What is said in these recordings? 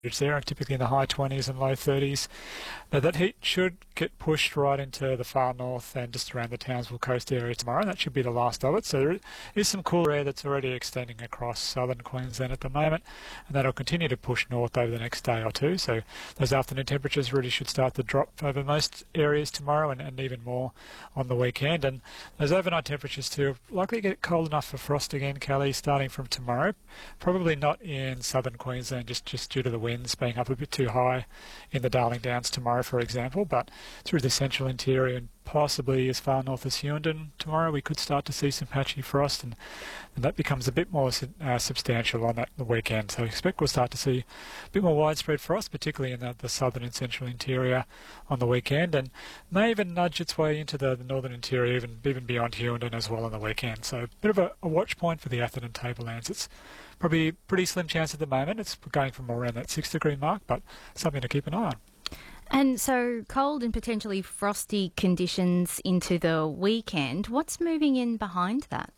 there, and typically in the high 20s and low 30s. Now, that heat should get pushed right into the far north and just around the Townsville coast area tomorrow. That should be the last of it. So there is some cooler air that's already extending across southern Queensland at the moment, and that'll continue to push north over the next day or two. So those afternoon temperatures really should start to drop over most areas tomorrow, and even more on the weekend. And those overnight temperatures too are likely to get cold enough for frost again, Kelly, starting from tomorrow. Probably not in southern Queensland, just due to the winds being up a bit too high in the Darling Downs tomorrow, for example, but through the central interior and possibly as far north as Hughenden tomorrow, we could start to see some patchy frost, and that becomes a bit more substantial on the weekend. So I expect we'll start to see a bit more widespread frost, particularly in the southern and central interior on the weekend, and may even nudge its way into the northern interior, even beyond Hughenden as well on the weekend. So a bit of a watch point for the Atherton Tablelands. It's probably a pretty slim chance at the moment. It's going from around that 6-degree mark, but something to keep an eye on. And so cold and potentially frosty conditions into the weekend. What's moving in behind that?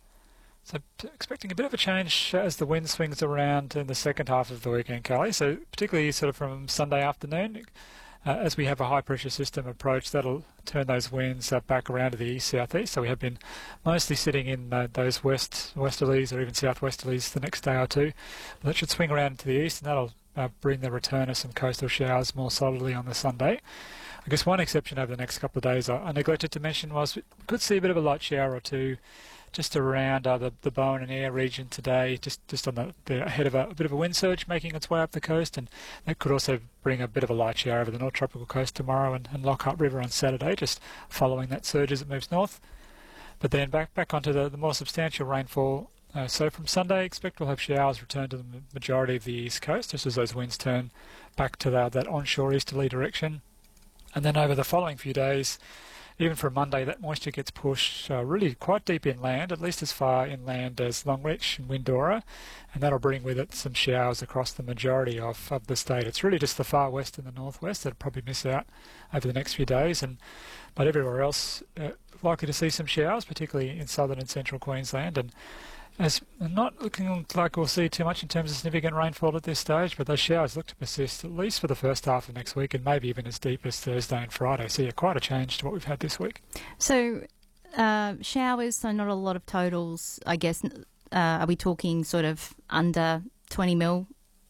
So expecting a bit of a change as the wind swings around in the second half of the weekend, Kelly. So particularly sort of from Sunday afternoon, as we have a high-pressure system approach, that'll turn those winds back around to the east-southeast. So we have been mostly sitting in those westerlies or even southwesterlies the next day or two. That should swing around to the east, and that'll bring the return of some coastal showers more solidly on the Sunday. I guess one exception over the next couple of days I neglected to mention was we could see a bit of a light shower or two just around the Bowen and Eyre region today, just on the ahead of a bit of a wind surge making its way up the coast, and that could also bring a bit of a light shower over the North Tropical Coast tomorrow and Lockhart River on Saturday, just following that surge as it moves north. But then back onto the more substantial rainfall. So from Sunday, expect we'll have showers return to the majority of the east coast, just as those winds turn back to that onshore easterly direction. And then over the following few days, even for Monday, that moisture gets pushed really quite deep inland, at least as far inland as Longreach and Windora, and that'll bring with it some showers across the majority of the state. It's really just the far west and the northwest that'll probably miss out over the next few days, but everywhere else likely to see some showers, particularly in southern and central Queensland. And as not looking like we'll see too much in terms of significant rainfall at this stage, but those showers look to persist at least for the first half of next week, and maybe even as deep as Thursday and Friday. So yeah, quite a change to what we've had this week. So showers, so not a lot of totals, I guess. Are we talking sort of under 20 mil?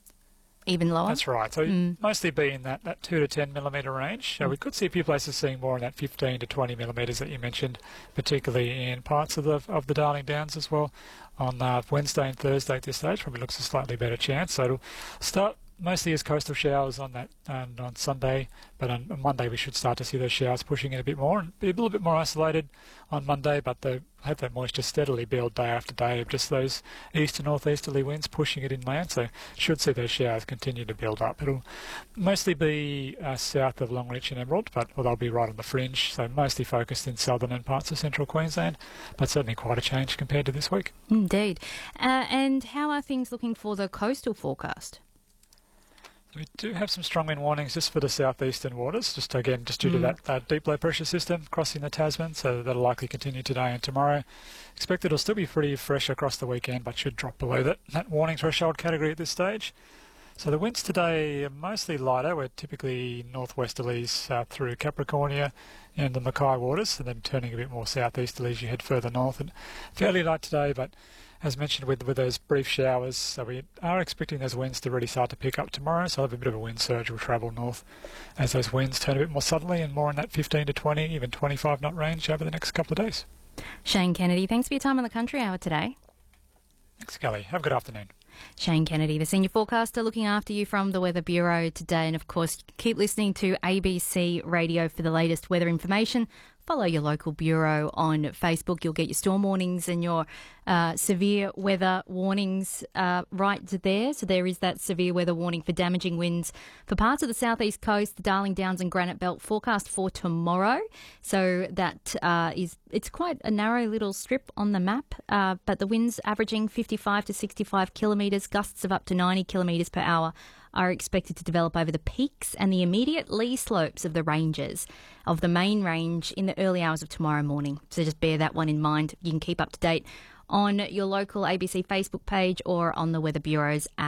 Even lower? That's right. So mostly be in that 2 to 10 millimetre range. We could see a few places seeing more in that 15 to 20 millimetres that you mentioned, particularly in parts of the Darling Downs as well. On Wednesday and Thursday at this stage, probably looks a slightly better chance. So it'll start mostly as coastal showers on Sunday, but on Monday we should start to see those showers pushing in a bit more and be a little bit more isolated on Monday, but they'll have that moisture steadily build day after day of just those east to northeasterly winds pushing it inland, so should see those showers continue to build up. It'll mostly be south of Longreach and Emerald, but they'll be right on the fringe, so mostly focused in southern and parts of central Queensland, but certainly quite a change compared to this week. Indeed. And how are things looking for the coastal forecast? We do have some strong wind warnings just for the southeastern waters, just due to that deep low pressure system crossing the Tasman, so that'll likely continue today and tomorrow. Expect it'll still be pretty fresh across the weekend, but should drop below that warning threshold category at this stage. So the winds today are mostly lighter. We're typically northwesterlies through Capricornia and the Mackay waters, and then turning a bit more southeasterly as you head further north. And fairly light today, but as mentioned with those brief showers, so we are expecting those winds to really start to pick up tomorrow, so I'll have a bit of a wind surge will travel north as those winds turn a bit more southerly and more in that 15 to 20, even 25 knot range over the next couple of days. Shane Kennedy, thanks for your time on the Country Hour today. Thanks, Kelly. Have a good afternoon. Shane Kennedy, the senior forecaster, looking after you from the Weather Bureau today. And of course, keep listening to ABC Radio for the latest weather information. Follow your local bureau on Facebook. You'll get your storm warnings and your severe weather warnings right there. So there is that severe weather warning for damaging winds for parts of the southeast coast, the Darling Downs and Granite Belt forecast for tomorrow. So that it's quite a narrow little strip on the map, but the winds averaging 55 to 65 kilometres, gusts of up to 90 kilometres per hour are expected to develop over the peaks and the immediate lee slopes of the ranges of the main range in the early hours of tomorrow morning. So just bear that one in mind. You can keep up to date on your local ABC Facebook page or on the Weather Bureau's app.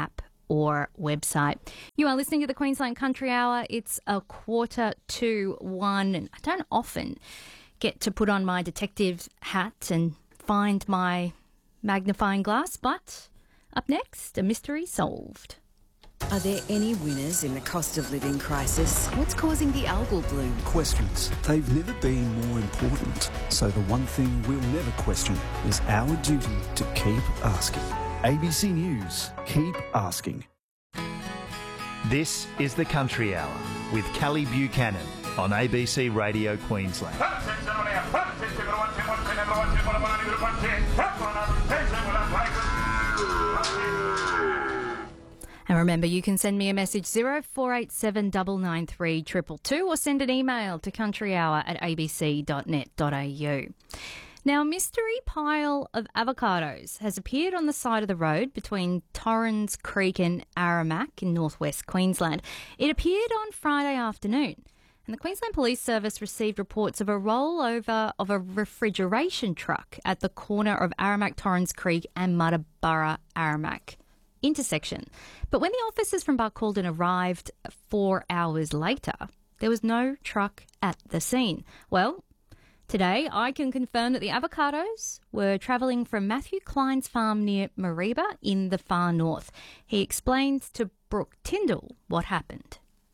or website. You are listening to the Queensland Country Hour. It's 1:45, and I don't often get to put on my detective hat and find my magnifying glass, but up next, a mystery solved. Are there any winners in the cost of living crisis? What's causing the algal bloom? Questions. They've never been more important. So the one thing we'll never question is our duty to keep asking. ABC News. Keep asking. This is the Country Hour with Kelly Buchanan on ABC Radio Queensland. And remember, you can send me a message 0487 993 222 or send an email to countryhour@abc.net.au. Now, a mystery pile of avocados has appeared on the side of the road between Torrens Creek and Aramac in northwest Queensland. It appeared on Friday afternoon, and the Queensland Police Service received reports of a rollover of a refrigeration truck at the corner of Aramac Torrens Creek and Muttaburra Aramac intersection. But when the officers from Barcaldine arrived 4 hours later, there was no truck at the scene. Well, today I can confirm that the avocados were travelling from Matthew Klein's farm near Mareeba in the far north. He explains to Brooke Tyndall what happened.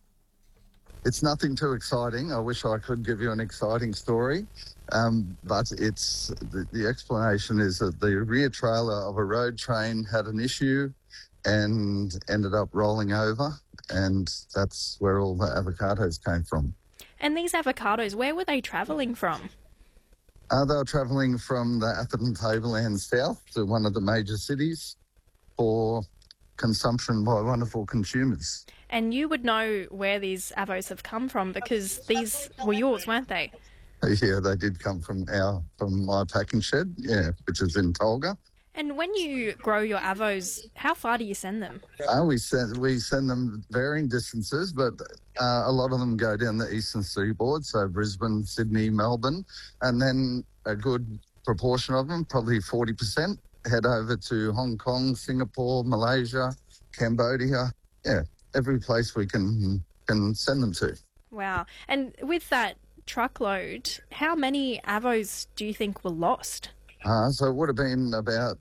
It's nothing too exciting. I wish I could give you an exciting story, but it's the explanation is that the rear trailer of a road train had an issue and ended up rolling over, and that's where all the avocados came from. And these avocados, where were they travelling from? They were travelling from the Atherton Tableland south to one of the major cities for consumption by wonderful consumers. And you would know where these avos have come from because these were yours, weren't they? Yeah, they did come from my packing shed, which is in Tolga. And when you grow your avos, how far do you send them? We send them varying distances, but a lot of them go down the eastern seaboard, so Brisbane, Sydney, Melbourne, and then a good proportion of them, probably 40%, head over to Hong Kong, Singapore, Malaysia, Cambodia. Yeah, every place we can send them to. Wow. And with that truckload, how many avos do you think were lost? So it would have been about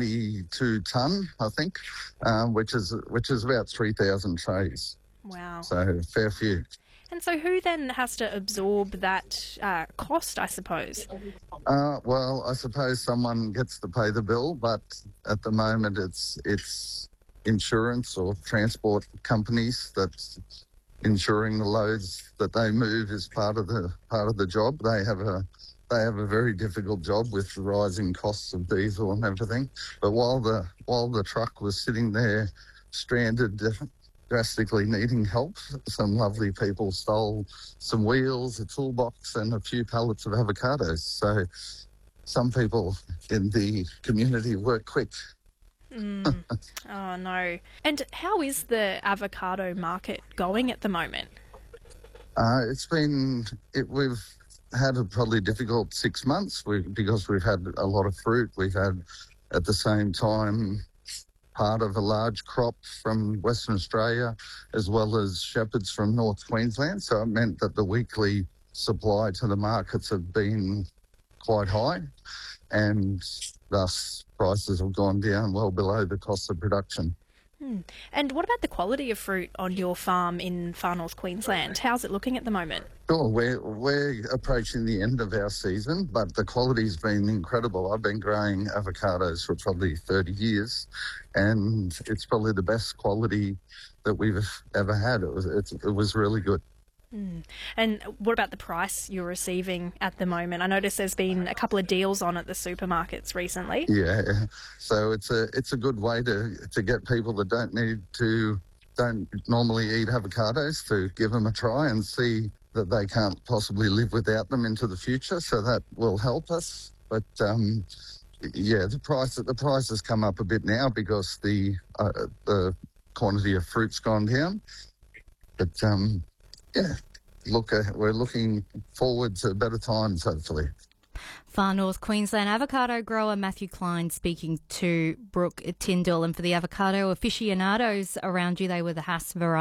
22 tonne, I think, which is about 3,000 trays. Wow. So a fair few. And so who then has to absorb that cost, I suppose? Well, I suppose someone gets to pay the bill, but at the moment it's insurance or transport companies that's ensuring the loads that they move is part of the job. They have a very difficult job with the rising costs of diesel and everything. But while the truck was sitting there stranded, drastically needing help, some lovely people stole some wheels, a toolbox and a few pallets of avocados. So some people in the community work quick. Oh, no. And how is the avocado market going at the moment? We've had a probably difficult 6 months because we've had a lot of fruit. We've had, at the same time, part of a large crop from Western Australia as well as shepherds from North Queensland. So it meant that the weekly supply to the markets have been quite high, and thus prices have gone down well below the cost of production. And what about the quality of fruit on your farm in far north Queensland? How's it looking at the moment? Sure, we're approaching the end of our season, but the quality's been incredible. I've been growing avocados for probably 30 years, and it's probably the best quality that we've ever had. It was really good. And what about the price you're receiving at the moment? I noticed there's been a couple of deals on at the supermarkets recently. Yeah, so it's a good way to get people that don't normally eat avocados to give them a try and see that they can't possibly live without them into the future. So that will help us. But the price has come up a bit now because the quantity of fruit's gone down. But we're looking forward to better times, hopefully. Far North Queensland avocado grower Matthew Klein speaking to Brooke Tyndall. And for the avocado aficionados around you, they were the Hass variety.